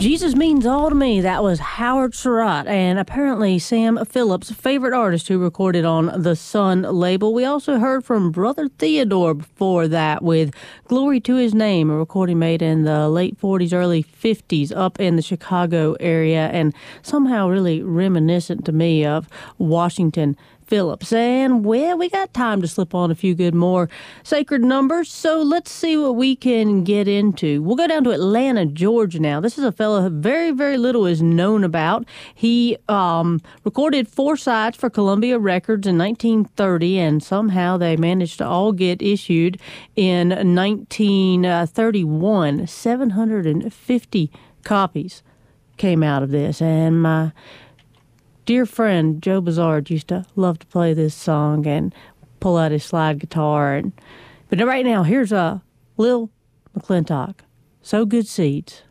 Jesus Means All to Me. That was Howard Surratt and apparently Sam Phillips, favorite artist who recorded on the Sun label. We also heard from Brother Theodore before that with Glory to His Name, a recording made in the late 40s, early 50s up in the Chicago area, and somehow really reminiscent to me of Washington Phillips. And, well, we got time to slip on a few good more sacred numbers, so let's see what we can get into. We'll go down to Atlanta, Georgia now. This is a fellow very, very little is known about. He recorded 4 sides for Columbia Records in 1930, and somehow they managed to all get issued in 1931. 750 copies came out of this, and my dear friend Joe Bazard used to love to play this song and pull out his slide guitar. But right now, here's Lil McClintock. Sow Good Seeds.